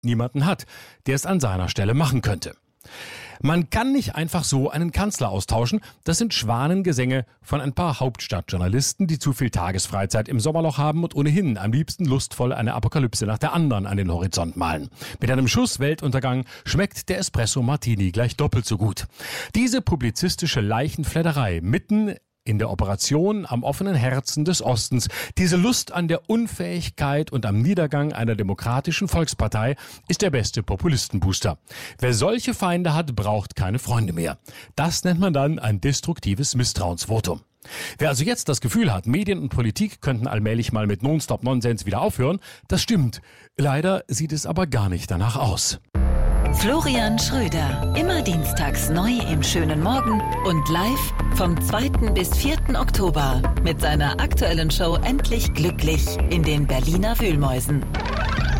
niemanden hat, der es an seiner Stelle machen könnte. Man kann nicht einfach so einen Kanzler austauschen. Das sind Schwanengesänge von ein paar Hauptstadtjournalisten, die zu viel Tagesfreizeit im Sommerloch haben und ohnehin am liebsten lustvoll eine Apokalypse nach der anderen an den Horizont malen. Mit einem Schuss Weltuntergang schmeckt der Espresso Martini gleich doppelt so gut. Diese publizistische Leichenfledderei mitten in der Operation am offenen Herzen des Ostens, diese Lust an der Unfähigkeit und am Niedergang einer demokratischen Volkspartei ist der beste Populistenbooster. Wer solche Feinde hat, braucht keine Freunde mehr. Das nennt man dann ein destruktives Misstrauensvotum. Wer also jetzt das Gefühl hat, Medien und Politik könnten allmählich mal mit Nonstop-Nonsens wieder aufhören, das stimmt. Leider sieht es aber gar nicht danach aus. Florian Schröder, immer dienstags neu im schönen Morgen und live vom 2. bis 4. Oktober mit seiner aktuellen Show Endlich Glücklich in den Berliner Wühlmäusen.